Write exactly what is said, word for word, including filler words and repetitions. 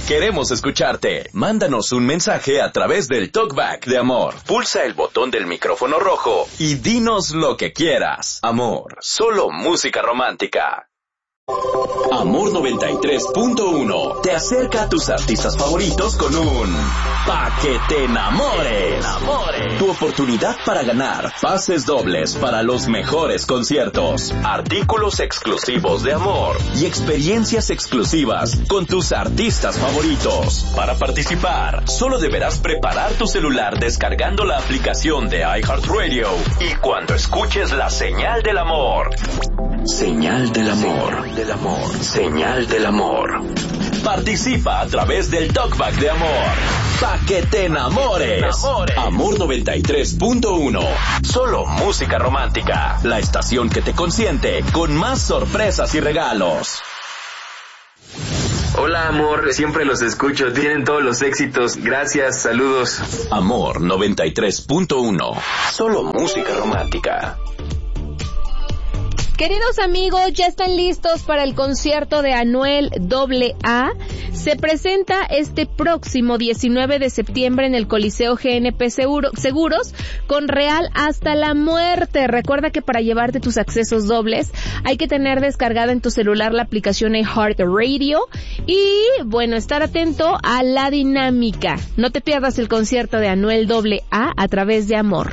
Queremos escucharte. Mándanos un mensaje a través del Talkback de Amor. Pulsa el botón del micrófono rojo y dinos lo que quieras. Amor, solo música romántica. Amor noventa y tres punto uno te acerca a tus artistas favoritos con un Pa' que te enamores. Tu oportunidad para ganar pases dobles para los mejores conciertos, artículos exclusivos de Amor y experiencias exclusivas con tus artistas favoritos. Para participar, solo deberás preparar tu celular descargando la aplicación de iHeartRadio y cuando escuches la señal del amor. Señal del amor. Del amor. Señal del amor. Participa a través del Talkback de Amor. Pa' que te enamores. enamores. Amor noventa y tres punto uno. Solo música romántica. La estación que te consiente con más sorpresas y regalos. Hola, amor, siempre los escucho, tienen todos los éxitos, gracias, saludos. Amor noventa y tres punto uno. Solo música romántica. Queridos amigos, ya están listos para el concierto de Anuel doble A. Se presenta este próximo diecinueve de septiembre en el Coliseo G N P Seguros con Real hasta la muerte. Recuerda que para llevarte tus accesos dobles hay que tener descargada en tu celular la aplicación iHeartRadio y, bueno, estar atento a la dinámica. No te pierdas el concierto de Anuel doble A a través de Amor.